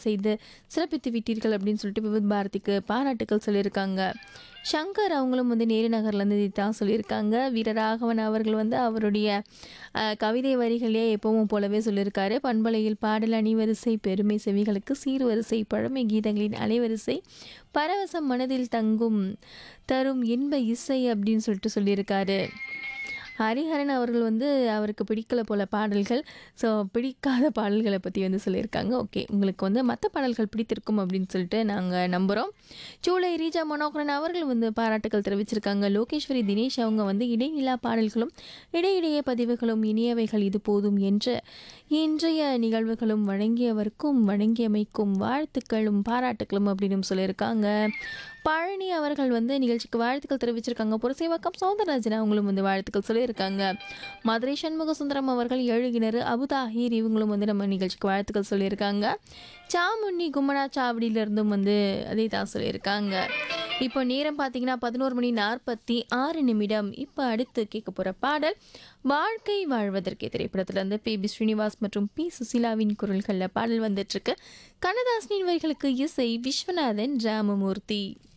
செய்து சிறப்பித்து விட்டீர்கள் அப்படின்னு சொல்லிட்டு விவித் பாரதிக்கு பாராட்டுக்கள் சொல்லியிருக்காங்க. சங்கர் அவங்களும் வந்து நேரு நகர்லேருந்து தான் சொல்லியிருக்காங்க. வீரராகவன் அவர்கள் வந்து அவருடைய கவிதை வரிகளே எப்பவும் போலவே சொல்லியிருக்காரு. பண்பலையில் பாடல் அணிவரிசை பெருமை செவிகளுக்கு சீர்வரிசை பழமை கீதங்களின் அலைவரிசை பரவசம் மனதில் தங்கும் தரும் இன்ப இசை அப்படின்னு சொல்லிட்டு சொல்லியிருக்காரு. ஹரிஹரன் அவர்கள் வந்து அவருக்கு பிடிக்கல போல பாடல்கள். ஸோ பிடிக்காத பாடல்களை பற்றி வந்து சொல்லியிருக்காங்க. ஓகே, உங்களுக்கு வந்து மற்ற பாடல்கள் பிடித்திருக்கும் அப்படின்னு சொல்லிட்டு நாங்கள் நம்புகிறோம். சூளை ரீஜா மனோகரன் அவர்கள் வந்து பாராட்டுக்கள் தெரிவிச்சிருக்காங்க. லோகேஸ்வரி தினேஷ் அவங்க வந்து இடைநிலா பாடல்களும் இடையிடையே பதிவுகளும் இனியவைகள் இது போதும் என்ற இன்றைய நிகழ்வுகளும் வழங்கியவருக்கும் வழங்கியமைக்கும் வாழ்த்துக்களும் பாராட்டுக்களும் அப்படின்னு சொல்லியிருக்காங்க. பழனி அவர்கள் வந்து நிகழ்ச்சிக்கு வாழ்த்துக்கள் தெரிவிச்சிருக்காங்க. புரசைவாக்கம் சௌந்தரராஜன் அவங்களும் வந்து வாழ்த்துக்கள் சொல்லியிருக்காங்க. மதுரை சண்முக சுந்தரம் அவர்கள் எழுகினர் அபுதாஹீர் இவங்களும் வந்து நம்ம நிகழ்ச்சிக்கு வாழ்த்துக்கள் சொல்லியிருக்காங்க. சாமுண்ணி கும்மனா சாவடியிலிருந்தும் வந்து அதே தான் சொல்லியிருக்காங்க. இப்போ நேரம் பார்த்தீங்கன்னா 11:46. இப்போ அடுத்து கேட்க போகிற பாடல் வாழ்க்கை வாழ்வதற்கே திரைப்படத்திலிருந்து பி ஸ்ரீனிவாஸ் மற்றும் பி சுசீலாவின் குரல்களில் பாடல் வந்துட்டுருக்கு. கண்ணதாசனின் வரிகளுக்கு இசை விஸ்வநாதன் ராமமூர்த்தி.